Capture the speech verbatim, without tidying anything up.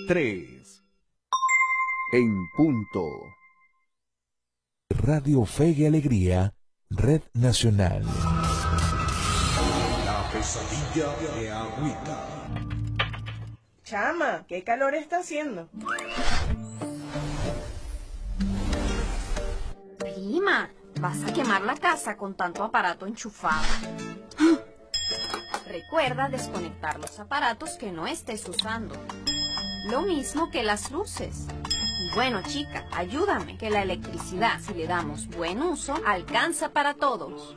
tres. En punto. Radio Fe y Alegría, Red Nacional. La pesadilla de Agüita. Chama, ¿qué calor está haciendo? Prima, vas a quemar la casa con tanto aparato enchufado. Recuerda desconectar los aparatos que no estés usando. Lo mismo que las luces. Y bueno, chica, ayúdame, que la electricidad, si le damos buen uso, alcanza para todos.